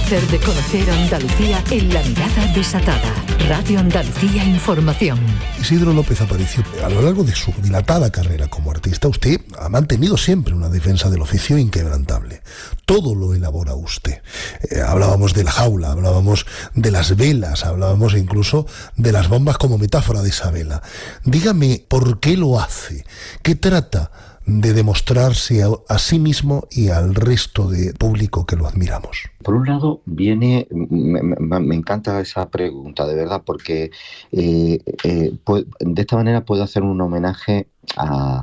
placer de conocer Andalucía en La Mirada Desatada. Radio Andalucía Información. Isidro López Aparicio, a lo largo de su dilatada carrera como artista, usted ha mantenido siempre una defensa del oficio inquebrantable. Todo lo elabora usted. Hablábamos de la jaula, hablábamos de las velas, hablábamos incluso de las bombas como metáfora de esa vela. Dígame, ¿por qué lo hace? ¿Qué trata de demostrarse a sí mismo y al resto de público que lo admiramos? Por un lado, me encanta esa pregunta, de verdad, porque de esta manera puedo hacer un homenaje a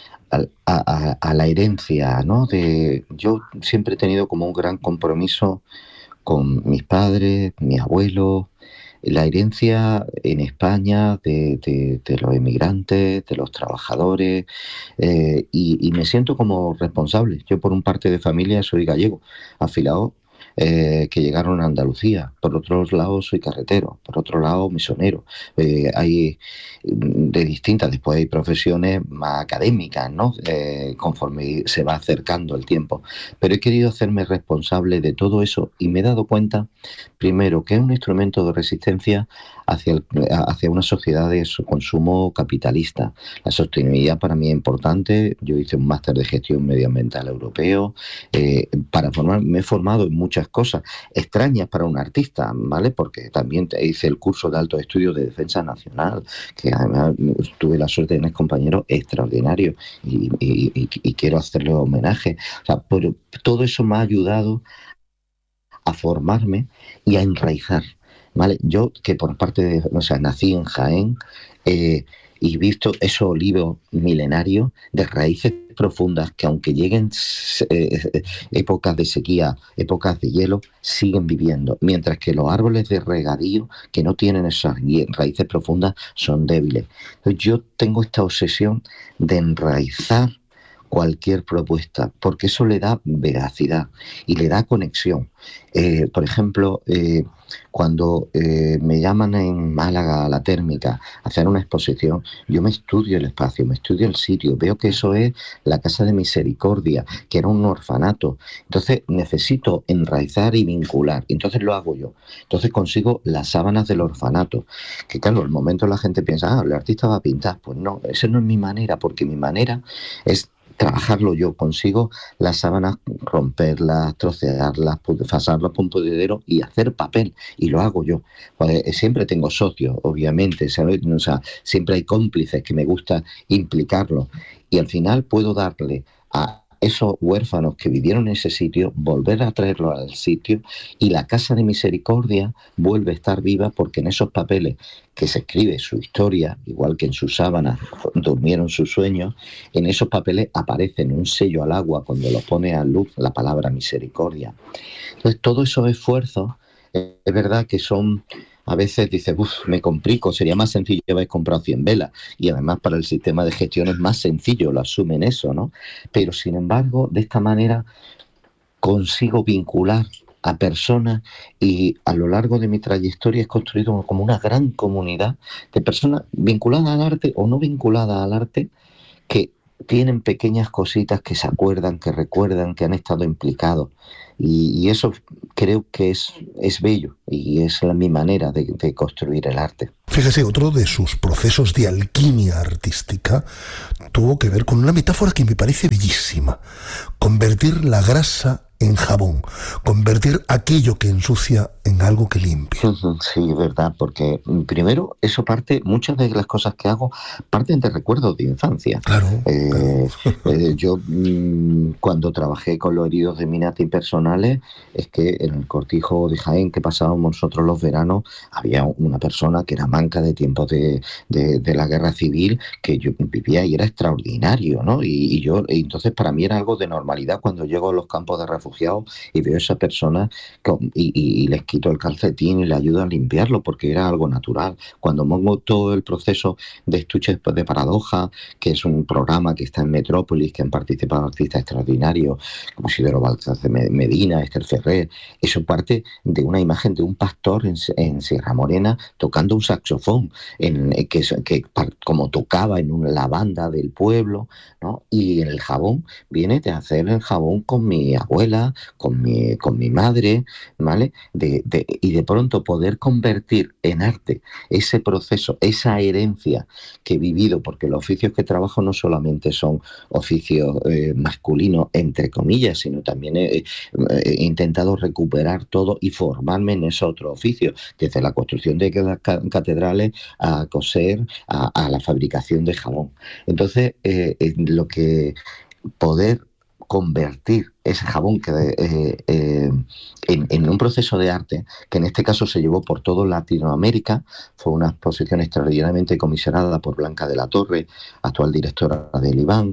la herencia, ¿no? Yo siempre he tenido como un gran compromiso con mis padres, mis abuelos, la herencia en España de los inmigrantes, de los trabajadores, y me siento como responsable. Yo por un parte de familia soy gallego, afilado, que llegaron a Andalucía. Por otro lado soy carretero, por otro lado misonero. Hay de distintas, después hay profesiones más académicas, ¿no? Conforme se va acercando el tiempo. Pero he querido hacerme responsable de todo eso y me he dado cuenta, primero, que es un instrumento de resistencia hacia una sociedad de consumo capitalista. La sostenibilidad para mí es importante. Yo hice un máster de gestión medioambiental europeo. Me he formado en muchas cosas extrañas para un artista, ¿vale? Porque también hice el curso de altos estudios de defensa nacional, que además tuve la suerte de tener compañeros extraordinarios y quiero hacerle homenaje. O sea, pero todo eso me ha ayudado a formarme y a enraizar, ¿vale? Yo, que por parte de, nací en Jaén, y visto esos olivos milenarios de raíces profundas que aunque lleguen épocas de sequía, épocas de hielo, siguen viviendo, mientras que los árboles de regadío que no tienen esas raíces profundas son débiles. Entonces yo tengo esta obsesión de enraizar cualquier propuesta, porque eso le da veracidad y le da conexión. Por ejemplo, cuando me llaman en Málaga a la Térmica a hacer una exposición, yo me estudio el espacio, me estudio el sitio, veo que eso es la Casa de Misericordia, que era un orfanato. Entonces necesito enraizar y vincular, entonces lo hago yo. Entonces consigo las sábanas del orfanato, que claro, al momento la gente piensa, el artista va a pintar. Pues no, esa no es mi manera, porque mi manera es trabajarlo yo. Consigo las sábanas, romperlas, trocearlas, pasarlas por un pudridero y hacer papel, y lo hago yo. Pues, siempre tengo socios, obviamente, ¿sabes? O sea, siempre hay cómplices que me gusta implicarlos, y al final puedo darle a esos huérfanos que vivieron en ese sitio, volver a traerlos al sitio, y la Casa de Misericordia vuelve a estar viva, porque en esos papeles que se escribe su historia, igual que en sus sábanas durmieron sus sueños, en esos papeles aparece en un sello al agua, cuando lo pone a luz, la palabra misericordia. Entonces todos esos esfuerzos, es verdad que son... A veces dices, me complico, sería más sencillo haber comprado 100 velas, y además para el sistema de gestión es más sencillo, lo asumen eso, ¿no? Pero sin embargo, de esta manera consigo vincular a personas, y a lo largo de mi trayectoria he construido como una gran comunidad de personas vinculadas al arte o no vinculadas al arte, que tienen pequeñas cositas que se acuerdan, que recuerdan, que han estado implicados. Y eso creo que es bello, y es mi manera de construir el arte. Fíjese, otro de sus procesos de alquimia artística tuvo que ver con una metáfora que me parece bellísima: convertir la grasa en jabón, convertir aquello que ensucia en algo que limpia. Sí, verdad, porque primero eso muchas de las cosas que hago parten de recuerdos de infancia. Claro. Yo cuando trabajé con los heridos de mina antipersonales, es que en el cortijo de Jaén que pasábamos nosotros los veranos, había una persona que era manca de tiempos de la guerra civil, que yo vivía y era extraordinario, ¿no? Y entonces para mí era algo de normalidad cuando llego a los campos de refugiados y veo a esa persona y les quito el calcetín y le ayudo a limpiarlo, porque era algo natural. Cuando pongo todo el proceso de estuches de paradoja, que es un programa que está en Metrópolis, que han participado artistas extraordinarios como Isidro Baltasar Medina, Molina, Esther Ferrer. Eso parte de una imagen de un pastor en Sierra Morena tocando un saxofón, como tocaba en la banda del pueblo, ¿no? Y en el jabón viene de hacer el jabón con mi abuela, con mi madre, ¿vale? Y de pronto poder convertir en arte ese proceso, esa herencia que he vivido, porque los oficios que trabajo no solamente son oficios masculinos, entre comillas, sino también he intentado recuperar todo y formarme en esos otros oficios, desde la construcción de catedrales a coser, a la fabricación de jabón. Entonces, lo que poder convertir ese jabón en un proceso de arte, que en este caso se llevó por todo Latinoamérica. Fue una exposición extraordinariamente comisionada por Blanca de la Torre, actual directora del IBAN.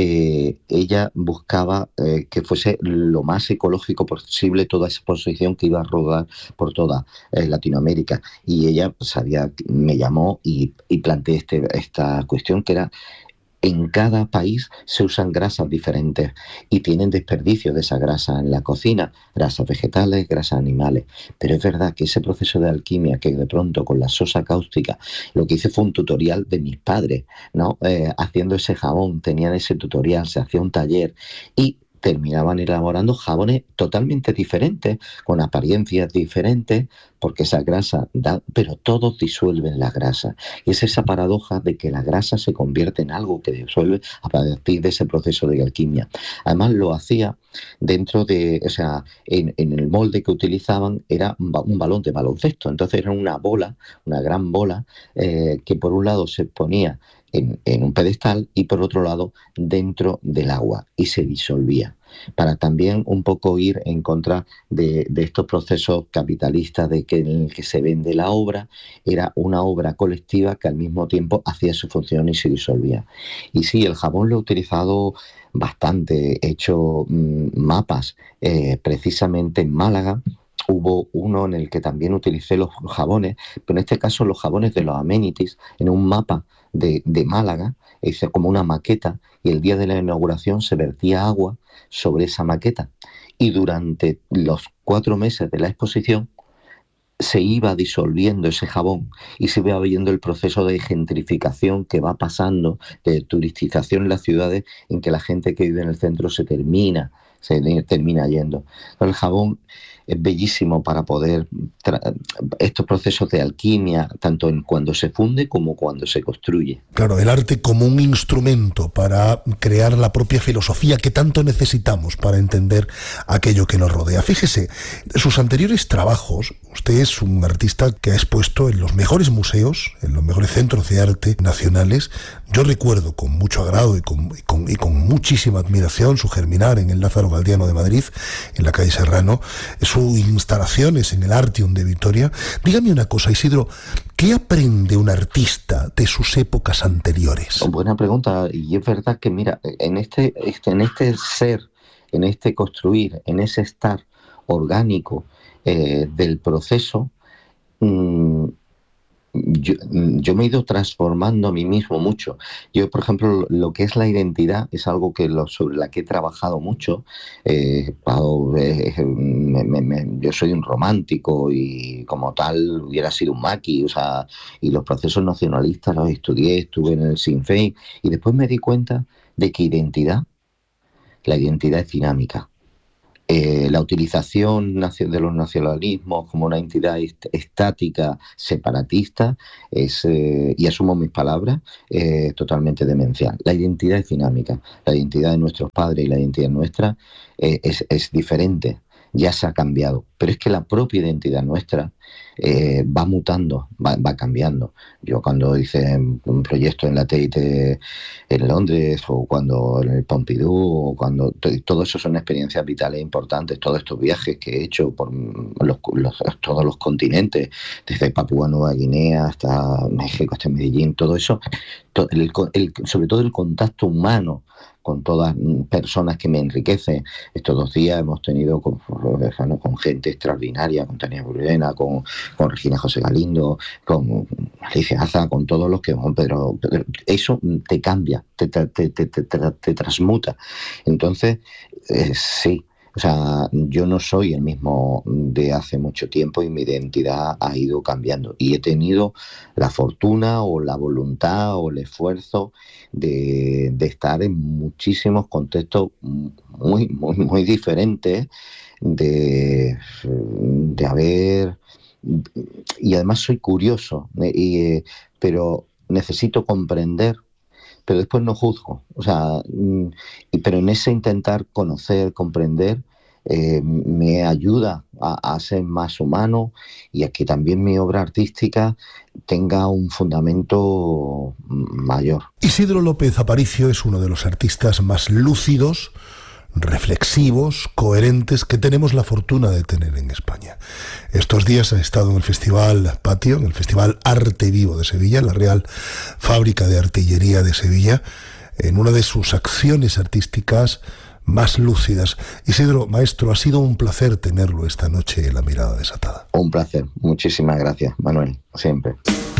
Ella buscaba que fuese lo más ecológico posible toda esa exposición que iba a rodar por toda Latinoamérica. Y ella me llamó y planteé esta cuestión, que era: en cada país se usan grasas diferentes y tienen desperdicio de esa grasa en la cocina, grasas vegetales, grasas animales. Pero es verdad que ese proceso de alquimia, que de pronto con la sosa cáustica, lo que hice fue un tutorial de mis padres, ¿no? Haciendo ese jabón, tenían ese tutorial, se hacía un taller y terminaban elaborando jabones totalmente diferentes, con apariencias diferentes, porque esa grasa pero todos disuelven la grasa. Y es esa paradoja de que la grasa se convierte en algo que disuelve a partir de ese proceso de alquimia. Además lo hacía dentro de, en el molde que utilizaban era un balón de baloncesto. Entonces era una bola, una gran bola, que por un lado se ponía en un pedestal y por otro lado dentro del agua, y se disolvía, para también un poco ir en contra de estos procesos capitalistas en el que se vende la obra. Era una obra colectiva que al mismo tiempo hacía su función y se disolvía. Y sí, el jabón lo he utilizado bastante, he hecho mapas, precisamente en Málaga. Hubo uno en el que también utilicé los jabones, pero en este caso los jabones de los amenities, en un mapa de Málaga. Hice como una maqueta y el día de la inauguración se vertía agua sobre esa maqueta. Y durante los 4 meses de la exposición se iba disolviendo ese jabón y se iba viendo el proceso de gentrificación que va pasando, de turistización en las ciudades, en que la gente que vive en el centro se termina yendo. El jabón es bellísimo para poder estos procesos de alquimia, tanto en cuando se funde como cuando se construye. Claro, el arte como un instrumento para crear la propia filosofía que tanto necesitamos para entender aquello que nos rodea. Fíjese, sus anteriores trabajos, usted es un artista que ha expuesto en los mejores museos, en los mejores centros de arte nacionales. Yo recuerdo con mucho agrado y con muchísima admiración su Germinar en el Lázaro Galdiano de Madrid, en la calle Serrano, sus instalaciones en el Artium de Vitoria. Dígame una cosa, Isidro, ¿qué aprende un artista de sus épocas anteriores? Buena pregunta, y es verdad que, mira, en este ser, en este construir, en ese estar orgánico del proceso, yo me he ido transformando a mí mismo mucho. Yo, por ejemplo, lo que es la identidad es algo sobre la que he trabajado mucho. Yo soy un romántico y como tal hubiera sido un maqui, y los procesos nacionalistas los estudié, estuve en el Sinn Féin, y después me di cuenta de que la identidad es dinámica. La utilización de los nacionalismos como una entidad estática, separatista, y asumo mis palabras, totalmente demencial. La identidad es dinámica. La identidad de nuestros padres y la identidad nuestra es diferente. Ya se ha cambiado, pero es que la propia identidad nuestra va mutando, va cambiando. Yo cuando hice un proyecto en la Tate en Londres, o cuando en el Pompidou, todo eso son experiencias vitales importantes. Todos estos viajes que he hecho por todos los continentes, desde Papúa Nueva Guinea hasta México, hasta Medellín, todo eso, sobre todo el contacto humano con todas personas que me enriquecen. Estos 2 días hemos tenido con gente extraordinaria, con Tania Burena, con Regina José Galindo, con Alicia Aza, con todos los que... Pero eso te cambia, te transmuta. Entonces, sí, O sea, yo no soy el mismo de hace mucho tiempo y mi identidad ha ido cambiando. Y he tenido la fortuna o la voluntad o el esfuerzo de estar en muchísimos contextos muy diferentes, de haber... Y además soy curioso, pero necesito comprender, pero después no juzgo. O sea, pero en ese intentar conocer, comprender, me ayuda a ser más humano y a que también mi obra artística tenga un fundamento mayor. Isidro López Aparicio es uno de los artistas más lúcidos, reflexivos, coherentes que tenemos la fortuna de tener en España. Estos días ha estado en el Festival Patio, en el Festival Arte Vivo de Sevilla, la Real Fábrica de Artillería de Sevilla, en una de sus acciones artísticas más lúcidas. Isidro, maestro, ha sido un placer tenerlo esta noche en La Mirada Desatada. Un placer. Muchísimas gracias, Manuel. Siempre.